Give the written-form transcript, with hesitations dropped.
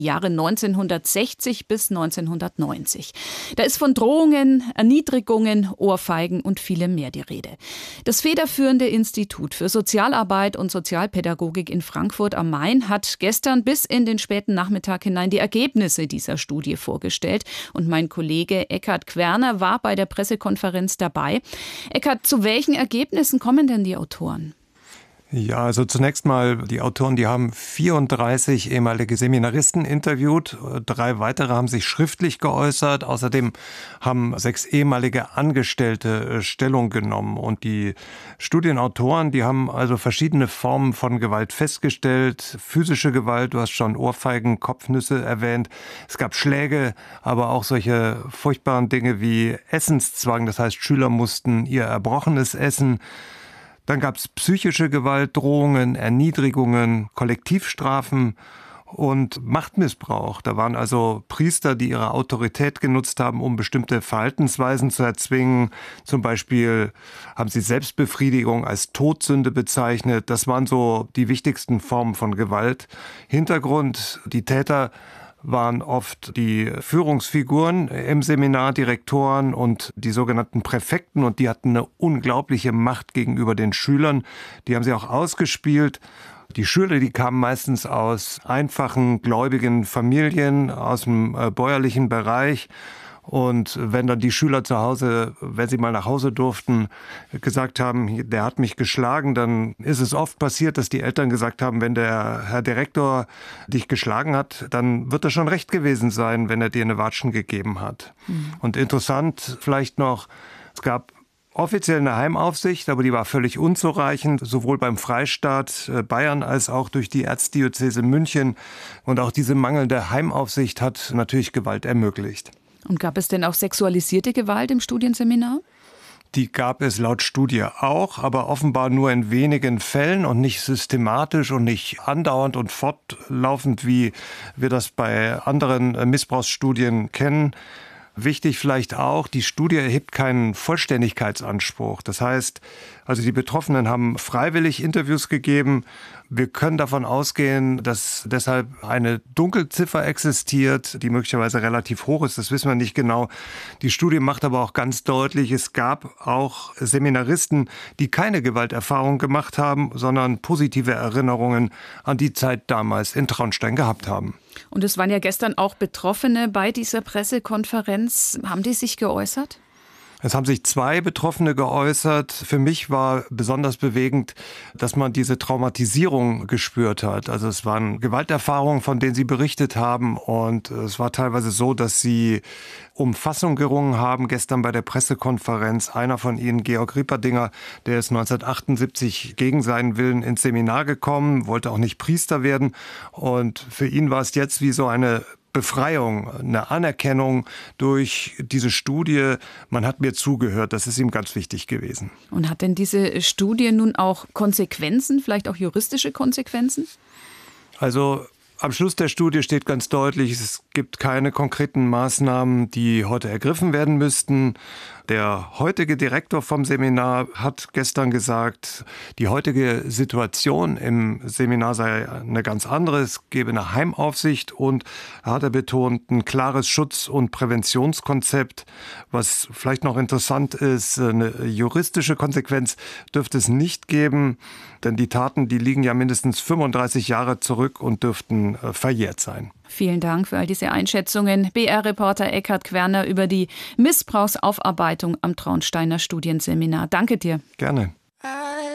Jahre 1960 bis 1990. Da ist von Drohungen, Erniedrigungen, Ohrfeigen und vielem mehr die Rede. Das federführende Institut für Sozialarbeit und Sozialpädagogik in Frankfurt am Main hat gestern bis in den späten Nachmittag hinein die Ergebnisse dieser Studie vorgestellt. Und mein Kollege Eckhard Querner war bei der Pressekonferenz dabei. Eckhard, zu welchen Ergebnissen kommen denn die Autoren? Ja, also zunächst mal, die Autoren, die haben 34 ehemalige Seminaristen interviewt. 3 weitere haben sich schriftlich geäußert. Außerdem haben 6 ehemalige Angestellte Stellung genommen. Und die Studienautoren, die haben also verschiedene Formen von Gewalt festgestellt. Physische Gewalt, du hast schon Ohrfeigen, Kopfnüsse erwähnt. Es gab Schläge, aber auch solche furchtbaren Dinge wie Essenszwang. Das heißt, Schüler mussten ihr Erbrochenes essen. Dann gab es psychische Gewalt, Drohungen, Erniedrigungen, Kollektivstrafen und Machtmissbrauch. Da waren also Priester, die ihre Autorität genutzt haben, um bestimmte Verhaltensweisen zu erzwingen. Zum Beispiel haben sie Selbstbefriedigung als Todsünde bezeichnet. Das waren so die wichtigsten Formen von Gewalt. Hintergrund, die Täter waren oft die Führungsfiguren im Seminar, Direktoren und die sogenannten Präfekten, und die hatten eine unglaubliche Macht gegenüber den Schülern. Die haben sie auch ausgespielt. Die Schüler, die kamen meistens aus einfachen, gläubigen Familien, aus dem bäuerlichen Bereich. Und wenn dann die Schüler zu Hause, wenn sie mal nach Hause durften, gesagt haben, der hat mich geschlagen, dann ist es oft passiert, dass die Eltern gesagt haben, wenn der Herr Direktor dich geschlagen hat, dann wird das schon recht gewesen sein, wenn er dir eine Watschen gegeben hat. Und interessant vielleicht noch, es gab offiziell eine Heimaufsicht, aber die war völlig unzureichend, sowohl beim Freistaat Bayern als auch durch die Erzdiözese München. Und auch diese mangelnde Heimaufsicht hat natürlich Gewalt ermöglicht. Und gab es denn auch sexualisierte Gewalt im Studienseminar? Die gab es laut Studie auch, aber offenbar nur in wenigen Fällen und nicht systematisch und nicht andauernd und fortlaufend, wie wir das bei anderen Missbrauchsstudien kennen. Wichtig vielleicht auch, die Studie erhebt keinen Vollständigkeitsanspruch. Das heißt, also die Betroffenen haben freiwillig Interviews gegeben. Wir können davon ausgehen, dass deshalb eine Dunkelziffer existiert, die möglicherweise relativ hoch ist. Das wissen wir nicht genau. Die Studie macht aber auch ganz deutlich, es gab auch Seminaristen, die keine Gewalterfahrung gemacht haben, sondern positive Erinnerungen an die Zeit damals in Traunstein gehabt haben. Und es waren ja gestern auch Betroffene bei dieser Pressekonferenz. Haben die sich geäußert? Es haben sich 2 Betroffene geäußert. Für mich war besonders bewegend, dass man diese Traumatisierung gespürt hat. Also es waren Gewalterfahrungen, von denen sie berichtet haben. Und es war teilweise so, dass sie um Fassung gerungen haben. Gestern bei der Pressekonferenz, einer von ihnen, Georg Rieperdinger, der ist 1978 gegen seinen Willen ins Seminar gekommen, wollte auch nicht Priester werden. Und für ihn war es jetzt wie so eine Befreiung, eine Anerkennung durch diese Studie. Man hat mir zugehört, das ist ihm ganz wichtig gewesen. Und hat denn diese Studie nun auch Konsequenzen, vielleicht auch juristische Konsequenzen? Also am Schluss der Studie steht ganz deutlich, es gibt keine konkreten Maßnahmen, die heute ergriffen werden müssten. Der heutige Direktor vom Seminar hat gestern gesagt, die heutige Situation im Seminar sei eine ganz andere. Es gebe eine Heimaufsicht und er hat betont, ein klares Schutz- und Präventionskonzept. Was vielleicht noch interessant ist, eine juristische Konsequenz dürfte es nicht geben, denn die Taten, die liegen ja mindestens 35 Jahre zurück und dürften verjährt sein. Vielen Dank für all diese Einschätzungen. BR-Reporter Eckhard Querner über die Missbrauchsaufarbeitung am Traunsteiner Studienseminar. Danke dir. Gerne.